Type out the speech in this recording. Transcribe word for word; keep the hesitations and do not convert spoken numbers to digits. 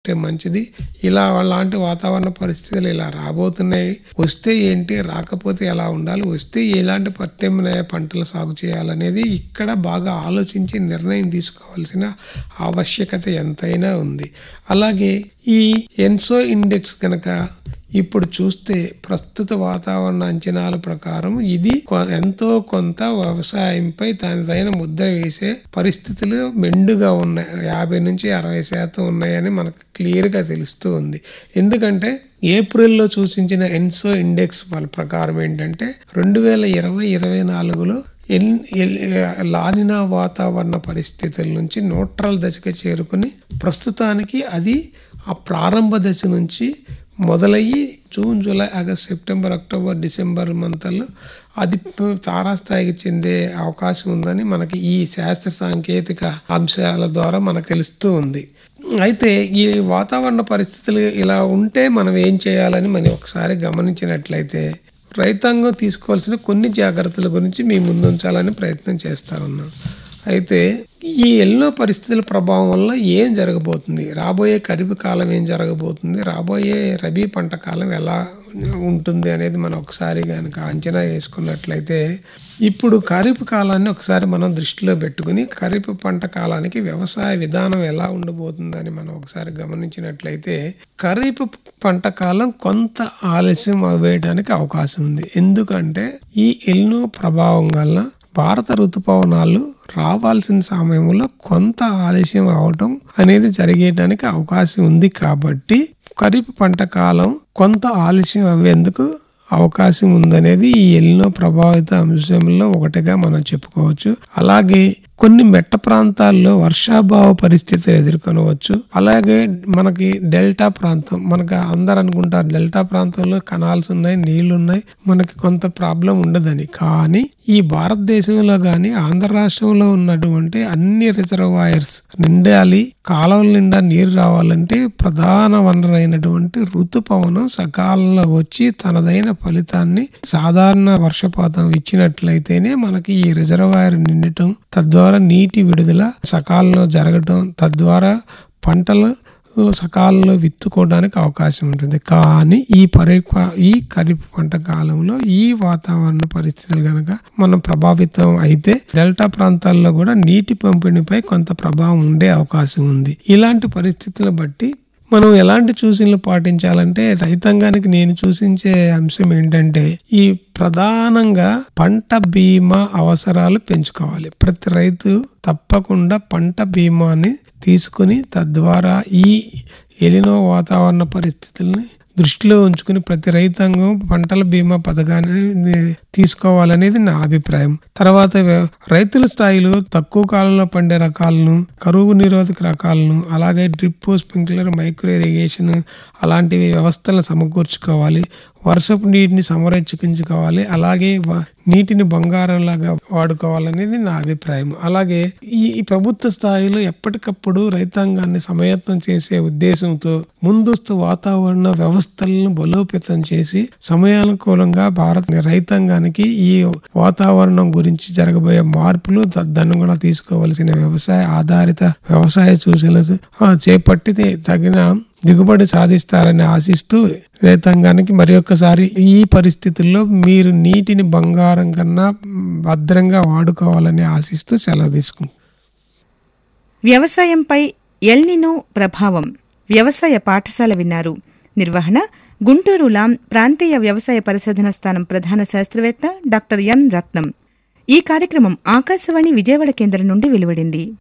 అంటే మంచిది. ఇలా అలాంటి వాతావరణ పరిస్థితులు ఇలా రాబోతున్నాయి. వస్తే ఏంటి, రాకపోతే ఎలా ఉండాలి, వస్తే ఎలాంటి ప్రత్యామ్నాయ పంటలు సాగు చేయాలనేది ఇక్కడ బాగా ఆలోచించి నిర్ణయం తీసుకోవాల్సిన ఆవశ్యకత ఎంతైనా ఉంది. అలాగే ఈ ఎన్సో ఇండెక్స్ కనుక ఇప్పుడు చూస్తే ప్రస్తుత వాతావరణ అంచనాల ప్రకారం ఇది ఎంతో కొంత వ్యవసాయంపై తనదైన ముద్ర వేసే పరిస్థితులు మెండుగా ఉన్నాయి. యాభై నుంచి అరవై శాతం ఉన్నాయని మనకు క్లియర్ గా తెలుస్తూ ఉంది. ఎందుకంటే ఏప్రిల్లో సూచించిన ఎన్సో ఇండెక్స్ వాళ్ళ ప్రకారం ఏంటంటే రెండు వేల ఇరవై ఇరవై నాలుగులో లానినా వాతావరణ పరిస్థితుల నుంచి న్యూట్రల్ దశకు చేరుకుని ప్రస్తుతానికి అది ఆ ప్రారంభ దశ నుంచి మొదలయ్యి June, July, August, September, October, December మంత్లో అది తారాస్థాయికి చెందే అవకాశం ఉందని మనకి ఈ శాస్త్ర సాంకేతిక అంశాల ద్వారా మనకు తెలుస్తూ ఉంది. అయితే ఈ వాతావరణ పరిస్థితులు ఇలా ఉంటే మనం ఏం చేయాలని మనం ఒకసారి గమనించినట్లయితే రైతాంగం తీసుకోవాల్సిన కొన్ని జాగ్రత్తల గురించి మీ ముందుంచాలని ప్రయత్నం చేస్తా ఉన్నాం. అయితే ఈ ఎల్నో పరిస్థితుల ప్రభావం వల్ల ఏం జరగబోతుంది, రాబోయే ఖరీఫ్ కాలం ఏం జరగబోతుంది, రాబోయే రబీ పంట కాలం ఎలా ఉంటుంది అనేది మనం ఒకసారి కనుక అంచనా వేసుకున్నట్లయితే ఇప్పుడు ఖరీఫ్ కాలాన్ని ఒకసారి మనం దృష్టిలో పెట్టుకుని ఖరీఫ్ పంట కాలానికి వ్యవసాయ విధానం ఎలా ఉండబోతుందని మనం ఒకసారి గమనించినట్లయితే ఖరీఫ్ పంట కాలం కొంత ఆలస్యం అవ్వేయడానికి అవకాశం ఉంది. ఎందుకంటే ఈ ఎల్నో ప్రభావం వల్ల భారత ఋతుపవనాలు రావాల్సిన సమయంలో కొంత ఆలస్యం అవటం అనేది జరిగేయడానికి అవకాశం ఉంది. కాబట్టి ఖరీఫ్ పంట కాలం కొంత ఆలస్యం అయ్యేందుకు అవకాశం ఉందనేది ఈ ఎల్నో ప్రభావిత అంశంలో ఒకటిగా మనం చెప్పుకోవచ్చు. అలాగే కొన్ని మెట్ట ప్రాంతాల్లో వర్షాభావ పరిస్థితులు ఎదుర్కొనవచ్చు. అలాగే మనకి డెల్టా ప్రాంతం, మనకు అందరు అనుకుంటారు డెల్టా ప్రాంతంలో కనాల్స్ ఉన్నాయి, నీళ్లు ఉన్నాయి, మనకి కొంత ప్రాబ్లం ఉండదని. కానీ ఈ భారతదేశంలో గాని ఆంధ్ర రాష్ట్రంలో ఉన్నటువంటి అన్ని రిజర్వాయర్స్ నిండాలి, కాలువల నిండా నీరు రావాలంటే ప్రధాన వనరు అయినటువంటి ఋతుపవనం సకాలంలో వచ్చి తనదైన ఫలితాన్ని సాధారణ వర్షపాతం ఇచ్చినట్లయితేనే మనకి ఈ రిజర్వాయర్ నిండటం, తద్వారా నీటి విడుదల సకాలంలో జరగటం, తద్వారా పంటలు సకాలంలో విత్తుకోవడానికి అవకాశం ఉంటుంది. కానీ ఈ పరి ఈ ఖరీఫ్ పంట కాలంలో ఈ వాతావరణ పరిస్థితులు కనుక మనం ప్రభావితం అయితే డెల్టా ప్రాంతాల్లో కూడా నీటి పంపిణీపై కొంత ప్రభావం ఉండే అవకాశం ఉంది. ఇలాంటి పరిస్థితులను బట్టి మనం ఎలాంటి సూచనలు పాటించాలంటే రైతాంగానికి నేను సూచించే అంశం ఏంటంటే ఈ ప్రధానంగా పంట బీమా అవసరాలు పెంచుకోవాలి. ప్రతి రైతు తప్పకుండా పంట బీమాని తీసుకుని తద్వారా ఈ ఎలినో వాతావరణ పరిస్థితుల్ని దృష్టిలో ఉంచుకుని ప్రతి రైతాంగం పంటల బీమా పథకాన్ని తీసుకోవాలనేది నా అభిప్రాయం. తర్వాత రైతుల స్థాయిలో తక్కువ కాలంలో పండే రకాలను, కరువు నిరోధక రకాలను, అలాగే డ్రిప్, స్ప్రింక్లర్, మైక్రో ఇరిగేషన్ అలాంటివి వ్యవస్థలను సమకూర్చుకోవాలి. వర్షపు నీటిని సంరక్షించుకోవాలి. అలాగే నీటిని బంగారంలాగా వాడుకోవాలనేది నా అభిప్రాయం. అలాగే ఈ ప్రభుత్వ స్థాయిలో ఎప్పటికప్పుడు రైతాంగాన్ని సమయత్నం చేసే ఉద్దేశంతో ముందస్తు వాతావరణ వ్యవస్థలను బలోపేతం చేసి సమయానుకూలంగా భారత రైతాంగానికి ఈ వాతావరణం గురించి జరగబోయే మార్పులు తదనుగుణంగా తీసుకోవాల్సిన వ్యవసాయ ఆధారిత వ్యవసాయ సూచనలు చేపట్టి తగిన దిగుబడి సాధిస్తారని ఆశిస్తూ రైతాంగానికి మరి ఒక్కసారి ఈ పరిస్థితుల్లో మీరు నీటిని బంగారం కన్నా భద్రంగా వాడుకోవాలని ఆశిస్తూ సెలవు తీసుకుంటాం. వ్యవసాయంపై ఎల్నినో ప్రభావం వ్యవసాయ పాఠశాల విన్నారు. నిర్వహణ గుంటూరు లాం ప్రాంతీయ వ్యవసాయ పరిశోధన స్థానం ప్రధాన శాస్త్రవేత్త డాక్టర్ ఎన్ రత్నం. ఈ కార్యక్రమం ఆకాశవాణి విజయవాడ కేంద్రం నుండి వెలువడింది.